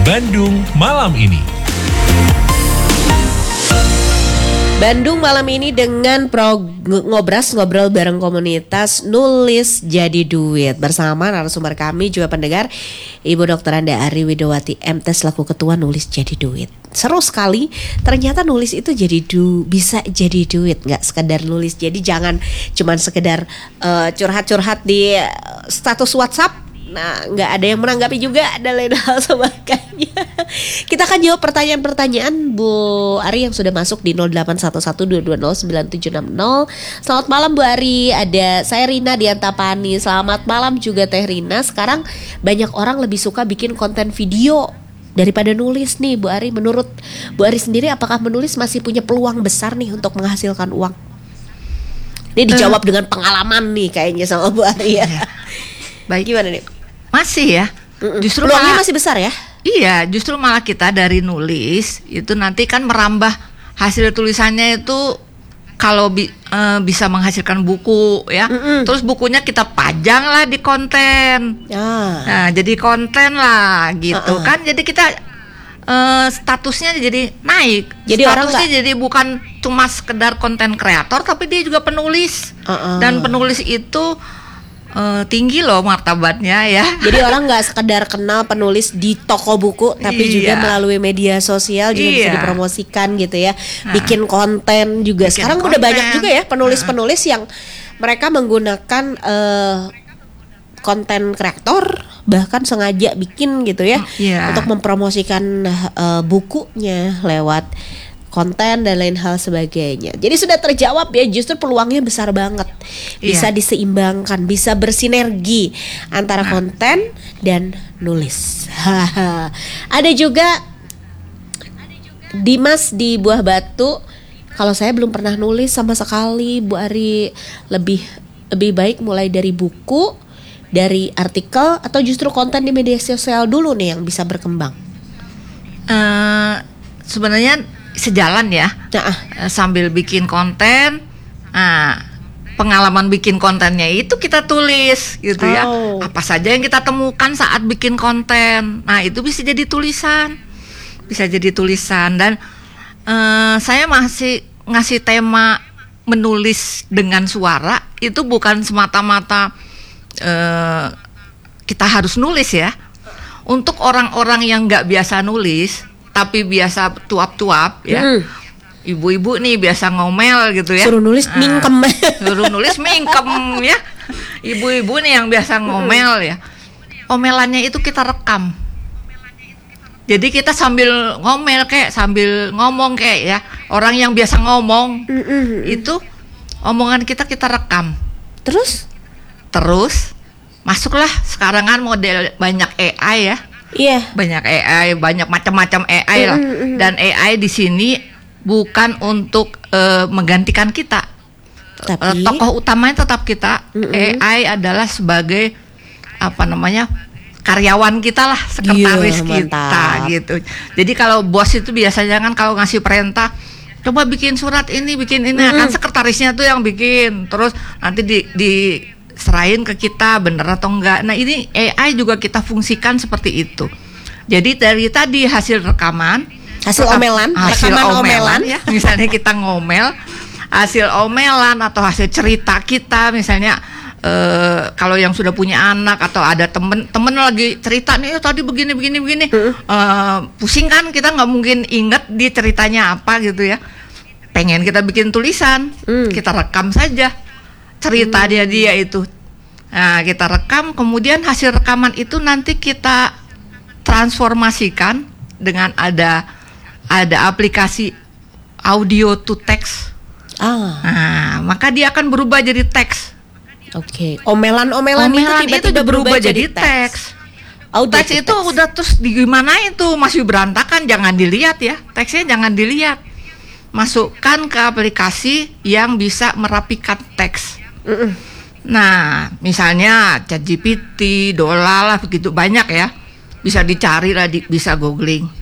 Bandung Malam Ini. Bandung Malam Ini dengan Ngobras, ngobrol bareng komunitas Nulis Jadi Duit. Bersama narasumber kami juga pendengar, Ibu Dr. Anda Ari Widowati MT selaku Ketua Nulis Jadi Duit. Seru sekali, ternyata nulis itu bisa jadi duit, nggak sekedar nulis. Jadi jangan cuman sekedar curhat-curhat di status WhatsApp. Nah, nggak ada yang menanggapi juga, ada lain hal sebagainya. Kita akan jawab pertanyaan-pertanyaan Bu Ari yang sudah masuk di 081122097660. Selamat malam Bu Ari, ada saya Rina di Antapani. Selamat malam juga Teh Rina. Sekarang banyak orang lebih suka bikin konten video daripada nulis nih Bu Ari. Menurut Bu Ari sendiri, apakah menulis masih punya peluang besar nih untuk menghasilkan uang? Ini dijawab dengan pengalaman nih kayaknya sama Bu Ari ya. Baik, gimana nih? Masih ya. Justru peluangnya masih besar ya? Iya, justru malah kita dari nulis itu nanti kan merambah hasil tulisannya itu kalau bisa menghasilkan buku ya. Terus bukunya kita pajang lah di konten. Nah, jadi konten lah gitu kan. Jadi kita statusnya jadi naik. Jadi statusnya jadi bukan cuma sekedar konten kreator, tapi dia juga penulis. Dan penulis itu tinggi loh martabatnya ya. Jadi orang nggak sekedar kenal penulis di toko buku, tapi juga melalui media sosial juga bisa dipromosikan gitu ya. Bikin konten juga. Sekarang udah banyak juga ya penulis-penulis yang mereka menggunakan konten kreator, bahkan sengaja bikin gitu ya, untuk mempromosikan bukunya lewat konten dan lain hal sebagainya. Jadi sudah terjawab ya, justru peluangnya besar banget. Bisa diseimbangkan, bisa bersinergi antara konten dan nulis. Ada juga Dimas di Buah Batu. Kalau saya belum pernah nulis sama sekali, Bu Ari, lebih baik mulai dari buku, dari artikel, atau justru konten di media sosial dulu nih yang bisa berkembang? Sebenarnya sejalan ya. Sambil bikin konten, pengalaman bikin kontennya itu kita tulis gitu ya. Apa saja yang kita temukan saat bikin konten, nah itu bisa jadi tulisan. Dan saya masih ngasih tema menulis dengan suara. Itu bukan semata-mata kita harus nulis ya. Untuk orang-orang yang nggak biasa nulis tapi biasa tuap-tuap ya, ibu-ibu nih biasa ngomel gitu ya, suruh nulis mingkem ya, ibu-ibu nih yang biasa ngomel ya, omelannya itu kita rekam. Jadi kita sambil ngomel kayak sambil ngomong kayak ya orang yang biasa ngomong, itu omongan kita rekam. Terus masuklah sekarang kan model banyak AI ya. Banyak AI, banyak macam-macam AI lah. Dan AI di sini bukan untuk menggantikan kita. Tapi tokoh utamanya tetap kita. AI adalah sebagai karyawan kita lah, sekretaris kita gitu. Jadi kalau bos itu biasanya kan kalau ngasih perintah, coba bikin surat ini, kan sekretarisnya tuh yang bikin. Terus nanti serahin ke kita bener atau enggak. Nah ini AI juga kita fungsikan seperti itu. Jadi dari tadi hasil rekaman, omelan ya. Misalnya kita ngomel, hasil omelan atau hasil cerita kita, misalnya kalau yang sudah punya anak atau ada temen lagi cerita nih, tadi begini, pusing kan, kita nggak mungkin inget dia ceritanya apa gitu ya. Pengen kita bikin tulisan, kita rekam saja cerita dia itu. Nah, kita rekam, kemudian hasil rekaman itu nanti kita transformasikan dengan ada aplikasi audio to text. Nah, maka dia akan berubah jadi teks. Omelan itu tiba-tiba berubah jadi teks. Teks itu udah terus gimana itu masih berantakan, jangan dilihat ya. Teksnya jangan dilihat. Masukkan ke aplikasi yang bisa merapikan teks. Nah, misalnya ChatGPT, Dola lah begitu banyak ya. Bisa dicari lah, bisa googling.